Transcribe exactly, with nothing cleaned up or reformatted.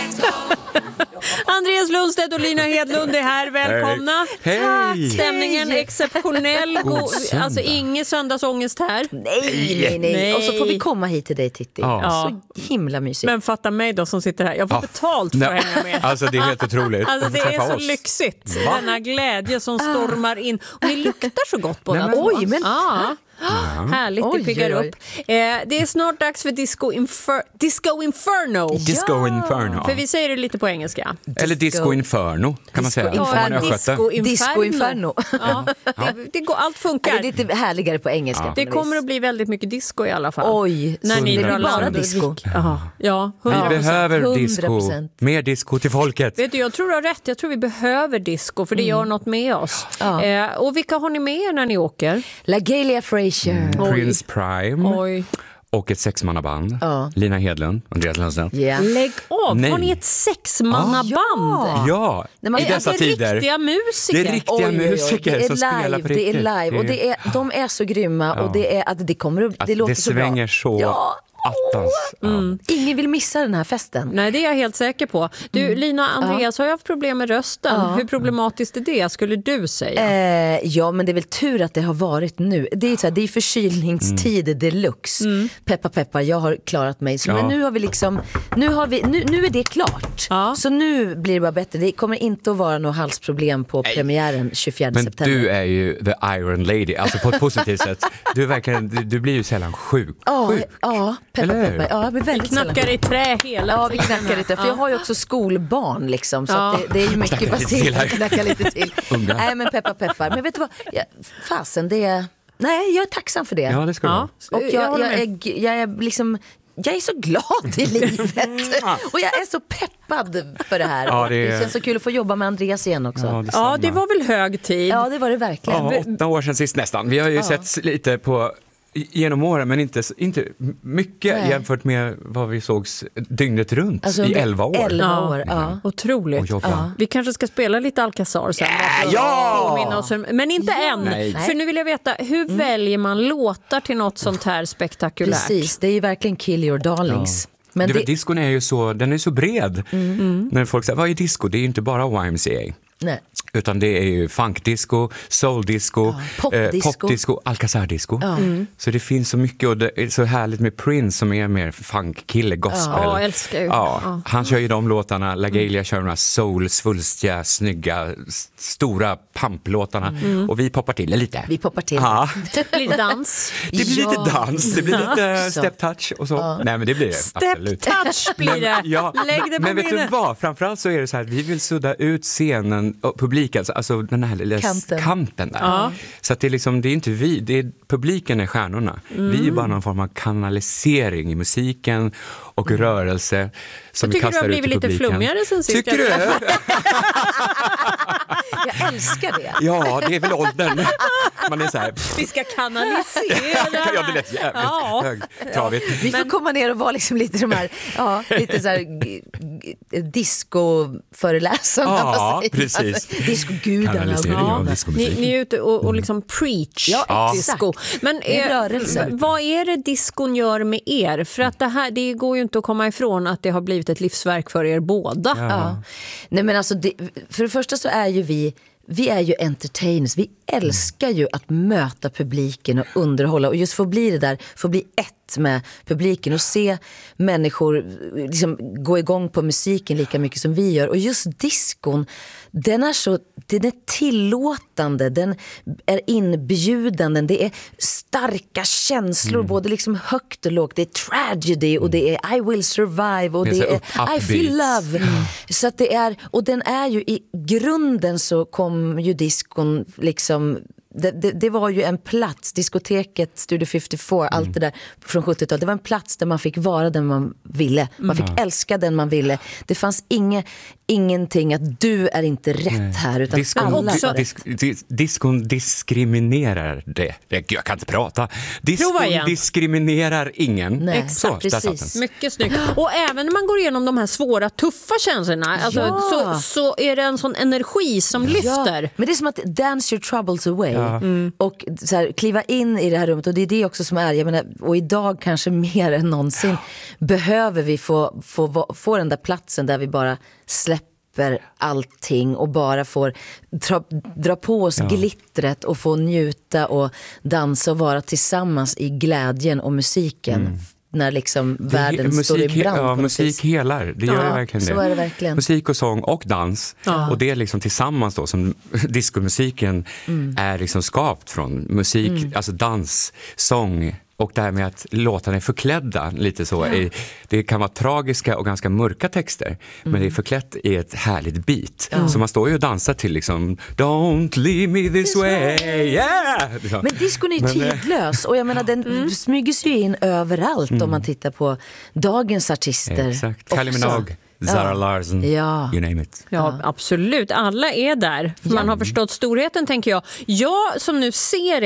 Andreas Lundstedt och Lina Hedlund är här, välkomna. Hej. Hej. Stämningen är exceptionell. God, alltså ingen söndagsångest här. Nej, nej, nej, nej. Och så får vi komma hit till dig, Titti. Ja. Så himla mysigt. Men fatta mig då som sitter här. Jag får Ja. betalt för att hänga med. Alltså det är helt otroligt. Alltså det är så oss. lyxigt. Va? Denna glädje som stormar in. Och ni luktar så gott båda. Nej, men- Oj, men Ja. Ja. Härligt, Oj, det piggar oj, oj. upp. Eh, det är snart dags för Disco, Infer- Disco Inferno. Disco Inferno. För vi säger det lite på engelska. Eller Disco Inferno kan man säga. Disco Om man är Inferno. östgöte. Disco Inferno. Ja, det, det går, allt Det funkar. är lite härligare på engelska. Det kommer att bli väldigt mycket disco i alla fall. Oj, när ni det drar blir bara land och disco. rik- Jaha. Ja, Vi hundra procent. behöver hundra disco. procent. Mer disco till folket. Vet du, jag tror du har rätt. Jag tror vi behöver disco för det gör något med oss. Ja. Eh, och vilka har ni med er när ni åker? La Galia Frazier. Prince Prime Oj. och ett sexmannaband. Ja. Lina Hedlund, Andreas Lundstedt. Yeah. Lägg av! Nej. Har ni ett sexmannaband? Ja, Nej, man- i dessa Är det tider. riktiga musiker? Det är riktiga Oj, oj, oj. musiker Det är som spelar live, på det riktigt. är live och det är, de är så grymma och det är att det kommer upp, Att det låter det så bra. svänger så Ja. attans. Ja. Mm. Ingen vill missa den här festen. Nej, det är jag helt säker på. Du, Lina, Andreas har ju haft problem med rösten. Ja. Hur problematiskt är det, skulle du säga? Eh, ja, men det är väl tur att det har varit nu. Det är, så här, det är förkylningstid deluxe. Peppa peppar, jag har klarat mig. Så, Ja. Men nu har vi liksom, nu, har vi, nu, nu är det klart. Ja. Så nu blir det bara bättre. Det kommer inte att vara något halsproblem på premiären tjugofjärde Men september. du är ju the Iron Lady, alltså på ett positivt sätt. Du, är verkligen, du, du blir ju sällan sjuk. Ja, sjuk. ja, peppa Eller hur? peppar. Ja, jag blir väldigt Knackar sällan- i trä hela Ja, vi tiden. knackar lite. För jag har ju också skolbarn liksom. Så Ja. att det, det är ju mycket Knackar lite till här. baserat. Knacka lite till. Unga. Nej, men peppa peppar. Men vet du vad? Jag, fasen, det är... Nej, jag är tacksam för det. Ja, det ska Ja. du. Och Jag jag, håller jag, med. är, jag är liksom... Jag är så glad i livet. Och jag är så peppad för det här. Ja, Och det är- det känns så kul att få jobba med Andreas igen också. Ja, Ja, detsamma. Ja, det var väl hög tid. det var det verkligen. Ja, åtta år sedan sist nästan. Vi har ju sett lite på genom åren, men inte, inte mycket Nej. jämfört med vad vi sågs dygnet runt Alltså, i under elva år. elva Ja. år, ja. Otroligt. Och jobba. Vi kanske ska spela lite Alcazar sen. bara för att ja! påminna oss om- Men inte än. Nej. För nu vill jag veta, hur väljer man låtar till något sånt här spektakulärt? Precis, det är ju verkligen kill your darlings. Men det, det, Discon är ju så, den är så bred. När folk säger, vad är disco? Det är ju inte bara Y M C A. nej. Utan det är ju funkdisco, soul-disco, Ja, popdisco. eh, popdisco, Alcazar-disco. Så det finns så mycket och det är så härligt med Prince som är mer funkkille, gospel. Ja, älskar ju. Ja, Ja. han kör ju de låtarna, La Galia kör de här soul, svulstiga, snygga, s- stora pamplåtarna. Och vi poppar till det lite. Vi poppar till. Ja, Blir det dans? det blir Ja. lite dans, det blir lite Så. step touch och så. Nej men det blir det, Step absolut. touch blir det. Ja, Lägg det på men vet du minnet. vad? Framförallt så är det så här, vi vill sudda ut scenen och publiken, alltså den här lilla Kanten. kanten, där. Så att det är liksom, det är inte vi, det är, publiken är stjärnorna. Vi är bara någon form av kanalisering i musiken och rörelse som vi tycker du kastar har ut till blivit lite publiken. flummigare sen sist. Tycker du? Jag älskar det. Ja, det är väl åldern. Man är så här, Vi ska kanalisera. ja det lät jävligt Ja. högtravigt. Vi får komma ner och vara liksom lite de här, ja, lite så här g- g- disco-föreläsarna. Ja, vad säger man? precis. Discogudarna. Kanalisering Ja. av Ni, discomusik. ni är ute och, och liksom preach Ja, disco. exakt. Men Det är eh, rörelse. v- vad är det diskon gör med er? För att det här, det går ju inte att komma ifrån att det har blivit ett livsverk för er båda. Ja. Nej, men alltså det, för det första så är ju vi Vi är ju entertainers, vi älskar ju att möta publiken och underhålla och just få bli det där, få bli ett med publiken och se människor liksom gå igång på musiken lika mycket som vi gör. Och just diskon, den är så, den är tillåtande, den är inbjudande, det är starka känslor, mm. både liksom högt och lågt, det är tragedy och det är I will survive och det, det är, är, är I feel love. Mm. Så att det är, och den är ju i grunden så kom ju diskon liksom Det, det, det var ju en plats, diskoteket, Studio femtiofyra, mm. allt det där från sjuttiotalet. Det var en plats där man fick vara den man ville. Man fick mm. älska den man ville. Det fanns inge, ingenting att du är inte rätt Nej. här. Utan diskon, alla di, var dis, dis, diskon diskriminerar det. det. Jag kan inte prata. Diskon diskriminerar ingen. Nej, så, precis. Mycket snyggt. Och även när man går igenom de här svåra, tuffa känslorna alltså, ja. så, så är det en sån energi som ja. lyfter. Men det är som att dance your troubles away. Ja. Ja. Mm. Och så här, kliva in i det här rummet. Och det är det också som är, jag menar, och idag kanske mer än någonsin ja. behöver vi få, få, få den där platsen där vi bara släpper allting och bara får dra, dra på oss ja. glittret och få njuta och dansa och vara tillsammans i glädjen och musiken. Mm. När liksom det, världen musik, står i brand. Ja, musik helar. Det gör ja, det verkligen så det. Är det verkligen. Musik och sång och dans. Ja. Och det är liksom tillsammans då som diskomusiken mm. är liksom skapt från musik, mm. alltså dans, sång. Och det här med att låtarna är förklädda lite så. Ja. Det kan vara tragiska och ganska mörka texter. Mm. Men det är förklätt i ett härligt beat. Ja. Så man står ju och dansar till liksom Don't leave me this, this way. way. Yeah! Men diskon är ju tidlös. Och jag menar den mm. smyger sig in överallt mm. om man tittar på dagens artister. Exakt. Kylie Minogue. Zara ja. Larsson, ja. you name it. Ja, absolut. Alla är där. För ja. Man har förstått storheten, tänker jag. Jag som nu ser